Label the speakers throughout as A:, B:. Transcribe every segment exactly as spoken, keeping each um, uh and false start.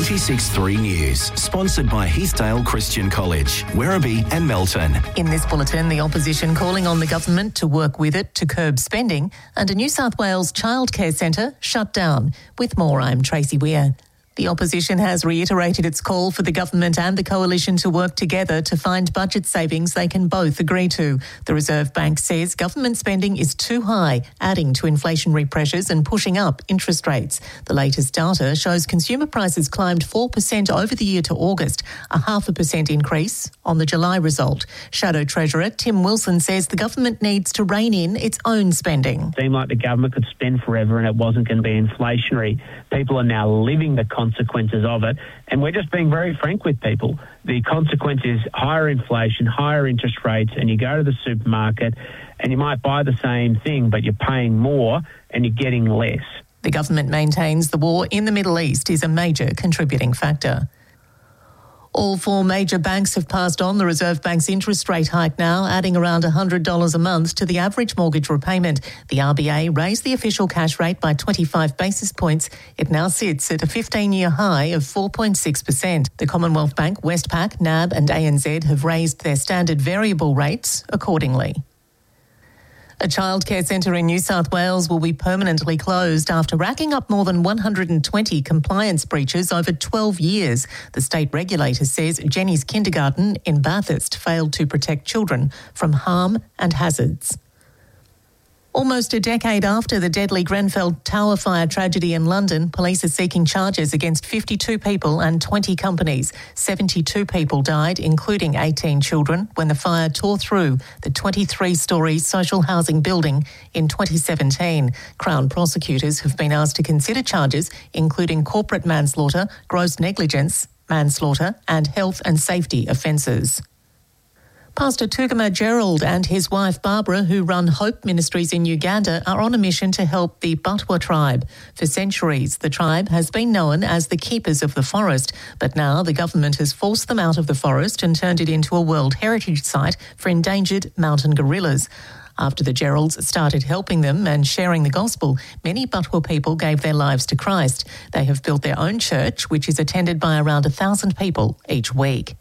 A: ninety-six point three News, sponsored by Heathdale Christian College, Werribee and Melton.
B: In this bulletin, the opposition calling on the government to work with it to curb spending, and a New South Wales childcare centre shut down. With more, I'm Tracy Weir. The opposition has reiterated its call for the government and the coalition to work together to find budget savings they can both agree to. The Reserve Bank says government spending is too high, adding to inflationary pressures and pushing up interest rates. The latest data shows consumer prices climbed four percent over the year to August, a half a percent increase on the July result. Shadow Treasurer Tim Wilson says the government needs to rein in its own spending.
C: It seemed like the government could spend forever and it wasn't going to be inflationary. People are now living the consequences of it, and we're just being very frank with people. The consequence is higher inflation, higher interest rates, and you go to the supermarket and you might buy the same thing, but you're paying more and you're getting less.
B: The government maintains the war in the Middle East is a major contributing factor. All four major banks have passed on the Reserve Bank's interest rate hike now, adding around one hundred dollars a month to the average mortgage repayment. The R B A raised the official cash rate by twenty-five basis points. It now sits at a fifteen-year high of four point six percent. The Commonwealth Bank, Westpac, N A B and A N Z have raised their standard variable rates accordingly. A childcare centre in New South Wales will be permanently closed after racking up more than one hundred twenty compliance breaches over twelve years. The state regulator says Jenny's Kindergarten in Bathurst failed to protect children from harm and hazards. Almost a decade after the deadly Grenfell Tower fire tragedy in London, police are seeking charges against fifty-two people and twenty companies. seventy-two people died, including eighteen children, when the fire tore through the twenty-three-storey social housing building in twenty seventeen. Crown prosecutors have been asked to consider charges including corporate manslaughter, gross negligence, manslaughter and health and safety offences. Pastor Tugama Gerald and his wife Barbara, who run Hope Ministries in Uganda, are on a mission to help the Batwa tribe. For centuries, the tribe has been known as the keepers of the forest, but now the government has forced them out of the forest and turned it into a World Heritage Site for endangered mountain gorillas. After the Geralds started helping them and sharing the gospel, many Batwa people gave their lives to Christ. They have built their own church, which is attended by around a thousand people each week.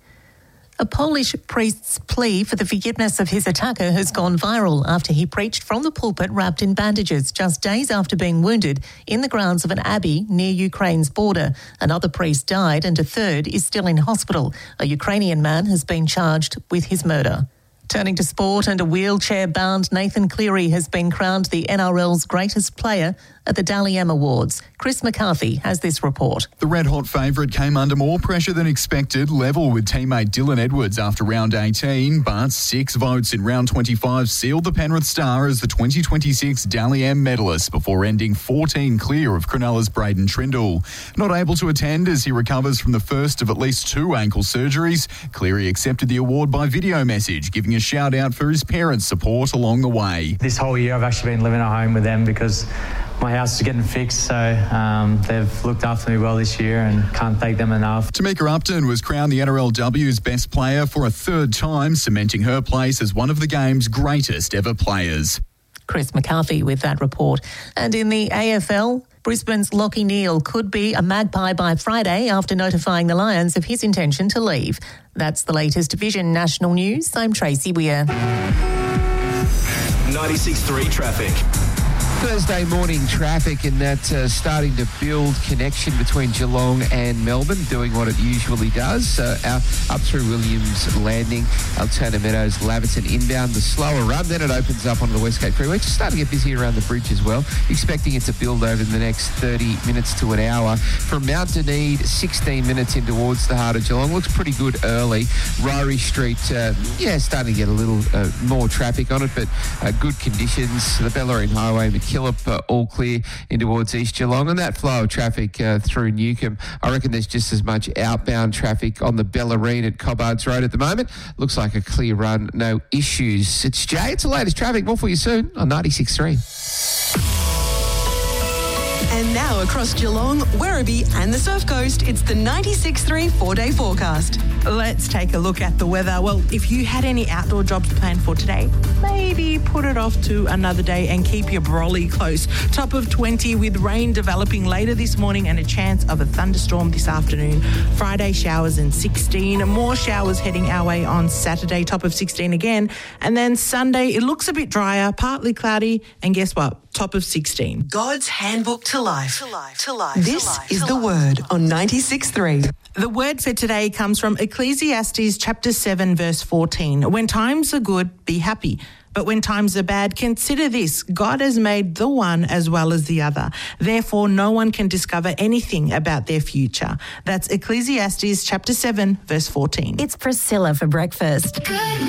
B: A Polish priest's plea for the forgiveness of his attacker has gone viral after he preached from the pulpit wrapped in bandages just days after being wounded in the grounds of an abbey near Ukraine's border. Another priest died and a third is still in hospital. A Ukrainian man has been charged with his murder. Turning to sport, and a wheelchair-bound Nathan Cleary has been crowned the N R L's greatest player at the Dally M Awards. Chris McCarthy has this report.
D: The red-hot favourite came under more pressure than expected, level with teammate Dylan Edwards after round eighteen, but six votes in round twenty-five sealed the Penrith star as the twenty twenty-six Dally M medalist before ending fourteen clear of Cronulla's Braden Trindle. Not able to attend as he recovers from the first of at least two ankle surgeries, Cleary accepted the award by video message, giving a shout out for his parents' support along the way.
E: This whole year I've actually been living at home with them because my house is getting fixed, so um, they've looked after me well this year and can't thank them enough.
D: Tamika Upton was crowned the N R L W's best player for a third time, cementing her place as one of the game's greatest ever players.
B: Chris McCarthy with that report. And in the A F L, Brisbane's Lachie Neale could be a Magpie by Friday after notifying the Lions of his intention to leave. That's the latest Vision National News. I'm Tracy Weir.
A: ninety-six point three traffic.
F: Thursday morning traffic, and that's uh, starting to build connection between Geelong and Melbourne, doing what it usually does. Uh, out, up through Williams Landing, Altona Meadows, Laverton inbound, the slower run. Then it opens up onto the Westgate Freeway. It's starting to get busy around the bridge as well. Expecting it to build over the next thirty minutes to an hour. From Mount Denise, sixteen minutes in towards the heart of Geelong. Looks pretty good early. Ryrie Street, uh, yeah, starting to get a little uh, more traffic on it, but uh, good conditions. The Bellarine Highway, Killip, uh, all clear in towards East Geelong, and that flow of traffic uh, through Newcomb. I reckon there's just as much outbound traffic on the Bellarine at Cobbards Road at the moment. Looks like a clear run, no issues. It's Jay, it's the latest traffic. More for you soon on ninety-six point three.
G: And now across Geelong, Werribee and the Surf Coast, it's the ninety-six point three four-day forecast.
H: Let's take a look at the weather. Well, if you had any outdoor jobs planned for today, maybe put it off to another day and keep your brolly close. Top of twenty with rain developing later this morning and a chance of a thunderstorm this afternoon. Friday showers and sixteen. More showers heading our way on Saturday, top of sixteen again. And then Sunday, it looks a bit drier, partly cloudy, and guess what? Top of sixteen.
G: God's handbook to life.
H: To life, to life.
G: This
H: to life,
G: is
H: to
G: the
H: life.
G: word on ninety-six point three.
H: The word for today comes from Ecclesiastes chapter seven, verse fourteen. When times are good, be happy. But when times are bad, consider this. God has made the one as well as the other. Therefore, no one can discover anything about their future. That's Ecclesiastes chapter seven, verse fourteen.
I: It's Priscilla for breakfast. Good